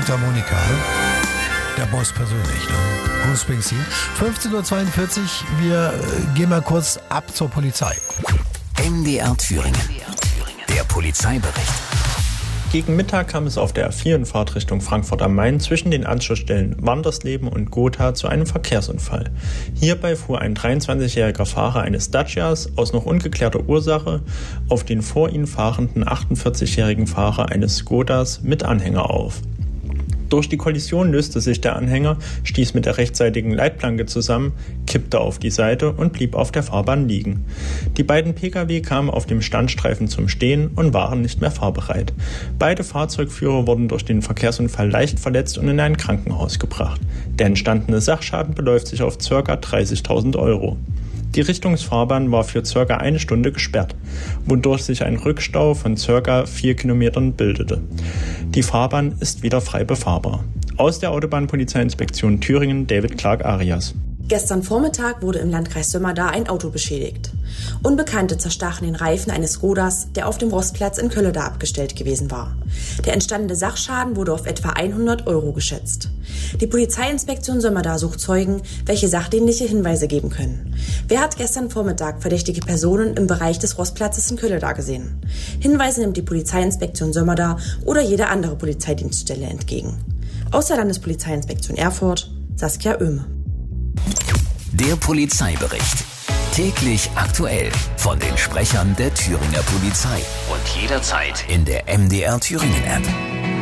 Mundharmonika, der Boss persönlich, ne? Bruce Springsteen. 15.42 Uhr, wir gehen mal kurz ab zur Polizei. MDR Thüringen, der Polizeibericht. Gegen Mittag kam es auf der A4 in Fahrtrichtung Frankfurt am Main zwischen den Anschlussstellen Wandersleben und Gotha zu einem Verkehrsunfall. Hierbei fuhr ein 23-jähriger Fahrer eines Dacias aus noch ungeklärter Ursache auf den vor ihm fahrenden 48-jährigen Fahrer eines Skodas mit Anhänger auf. Durch die Kollision löste sich der Anhänger, stieß mit der rechtsseitigen Leitplanke zusammen, kippte auf die Seite und blieb auf der Fahrbahn liegen. Die beiden Pkw kamen auf dem Standstreifen zum Stehen und waren nicht mehr fahrbereit. Beide Fahrzeugführer wurden durch den Verkehrsunfall leicht verletzt und in ein Krankenhaus gebracht. Der entstandene Sachschaden beläuft sich auf ca. 30.000 €. Die Richtungsfahrbahn war für ca. eine Stunde gesperrt, wodurch sich ein Rückstau von ca. 4 Kilometern bildete. Die Fahrbahn ist wieder frei befahrbar. Aus der Autobahnpolizeiinspektion Thüringen, David Clark-Arias. Gestern Vormittag wurde im Landkreis Sömmerda ein Auto beschädigt. Unbekannte zerstachen den Reifen eines Skodas, der auf dem Rostplatz in Kölleda abgestellt gewesen war. Der entstandene Sachschaden wurde auf etwa 100 € geschätzt. Die Polizeiinspektion Sömmerda sucht Zeugen, welche sachdienliche Hinweise geben können. Wer hat gestern Vormittag verdächtige Personen im Bereich des Rostplatzes in Kölleda gesehen? Hinweise nimmt die Polizeiinspektion Sömmerda oder jede andere Polizeidienststelle entgegen. Aus der Landespolizeiinspektion Erfurt, Saskia Oehme. Der Polizeibericht. Täglich aktuell von den Sprechern der Thüringer Polizei und jederzeit in der MDR Thüringen App.